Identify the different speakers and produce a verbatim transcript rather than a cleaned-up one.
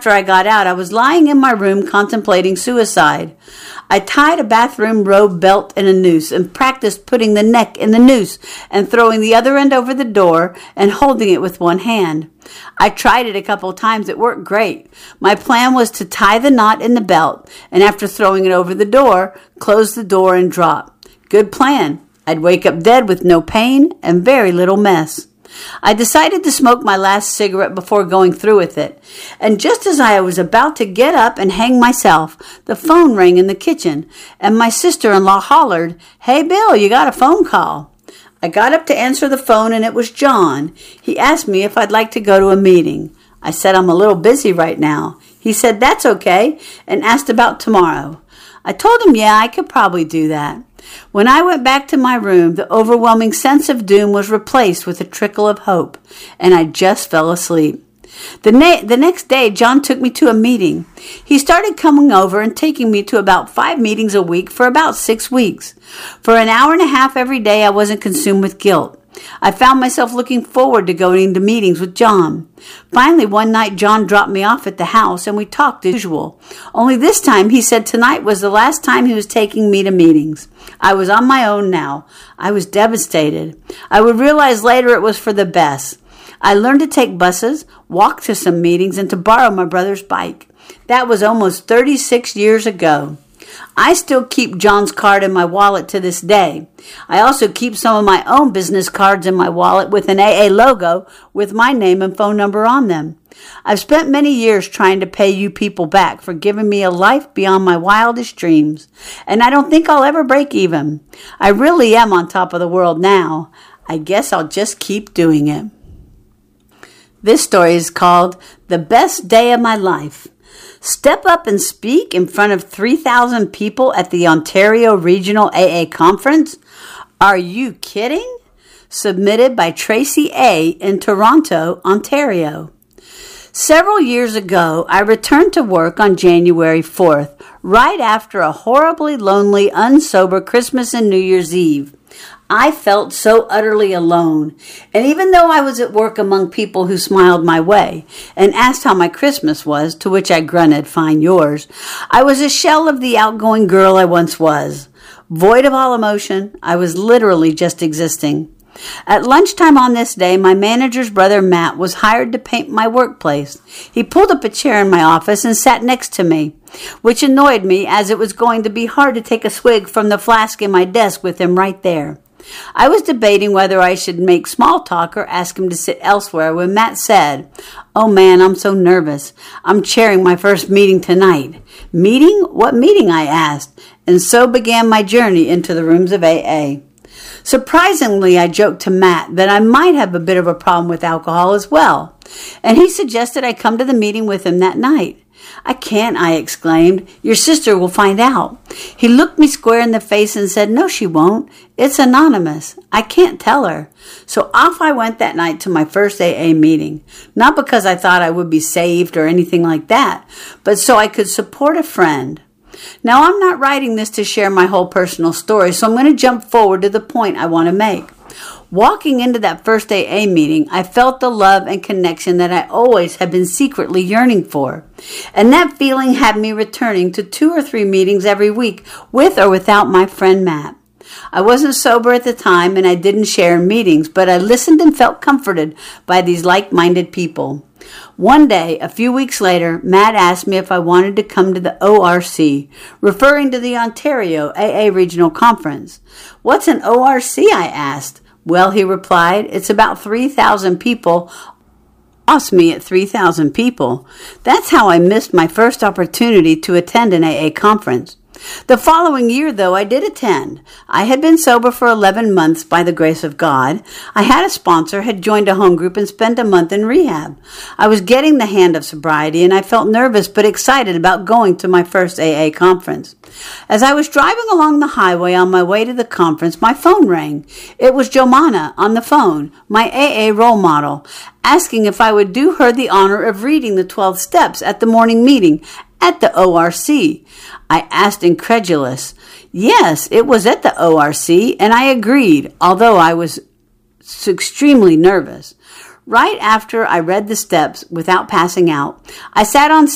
Speaker 1: after I got out, I was lying in my room contemplating suicide. I tied a bathroom robe belt in a noose and practiced putting the neck in the noose and throwing the other end over the door and holding it with one hand. I tried it a couple of times. It worked great. My plan was to tie the knot in the belt and after throwing it over the door, close the door and drop. Good plan. I'd wake up dead with no pain and very little mess. I decided to smoke my last cigarette before going through with it. And just as I was about to get up and hang myself, the phone rang in the kitchen, and my sister-in-law hollered, "Hey, Bill, you got a phone call." I got up to answer the phone, and it was John. He asked me if I'd like to go to a meeting. I said I'm a little busy right now. He said that's okay, and asked about tomorrow. I told him, yeah, I could probably do that. When I went back to my room, the overwhelming sense of doom was replaced with a trickle of hope, and I just fell asleep. The, na- the next day, John took me to a meeting. He started coming over and taking me to about five meetings a week for about six weeks. For an hour and a half every day, I wasn't consumed with guilt. I found myself looking forward to going to meetings with John. Finally, one night, John dropped me off at the house, and we talked as usual. Only this time, he said tonight was the last time he was taking me to meetings. I was on my own now. I was devastated. I would realize later it was for the best. I learned to take buses, walk to some meetings, and to borrow my brother's bike. That was almost thirty-six years ago. I still keep John's card in my wallet to this day. I also keep some of my own business cards in my wallet with an A A logo with my name and phone number on them. I've spent many years trying to pay you people back for giving me a life beyond my wildest dreams, and I don't think I'll ever break even. I really am on top of the world now. I guess I'll just keep doing it. This story is called The Best Day of My Life. Step up and speak in front of three thousand people at the Ontario Regional A A Conference? Are you kidding? Submitted by Tracy A. in Toronto, Ontario. Several years ago, I returned to work on January fourth, right after a horribly lonely, unsober Christmas and New Year's Eve. I felt so utterly alone, and even though I was at work among people who smiled my way and asked how my Christmas was, to which I grunted, "Fine, yours," I was a shell of the outgoing girl I once was. Void of all emotion, I was literally just existing. At lunchtime on this day, my manager's brother Matt was hired to paint my workplace. He pulled up a chair in my office and sat next to me, which annoyed me as it was going to be hard to take a swig from the flask in my desk with him right there. I was debating whether I should make small talk or ask him to sit elsewhere when Matt said, "Oh man, I'm so nervous. I'm chairing my first meeting tonight." "Meeting? What meeting?" I asked, and so began my journey into the rooms of A A. Surprisingly, I joked to Matt that I might have a bit of a problem with alcohol as well, and he suggested I come to the meeting with him that night. "I can't," I exclaimed. "Your sister will find out." He looked me square in the face and said, "No, she won't. It's anonymous. I can't tell her." So off I went that night to my first A A meeting, not because I thought I would be saved or anything like that, but so I could support a friend. Now, I'm not writing this to share my whole personal story, so I'm going to jump forward to the point I want to make. Walking into that first A A meeting, I felt the love and connection that I always had been secretly yearning for. And that feeling had me returning to two or three meetings every week, with or without my friend Matt. I wasn't sober at the time and I didn't share in meetings, but I listened and felt comforted by these like-minded people. One day, a few weeks later, Matt asked me if I wanted to come to the O R C, referring to the Ontario A A Regional Conference. "What's an O R C?" I asked. "Well," he replied, "it's about three thousand people." Lost me at three thousand people. That's how I missed my first opportunity to attend an A A conference. The following year, though, I did attend. I had been sober for eleven months by the grace of God. I had a sponsor, had joined a home group, and spent a month in rehab. I was getting the hand of sobriety, and I felt nervous but excited about going to my first A A conference. As I was driving along the highway on my way to the conference, my phone rang. It was Jomana on the phone, my A A role model, asking if I would do her the honor of reading the twelve steps at the morning meeting at the O R C. I asked incredulous. Yes, it was at the O R C, and I agreed, although I was extremely nervous. Right after I read the steps without passing out, I sat on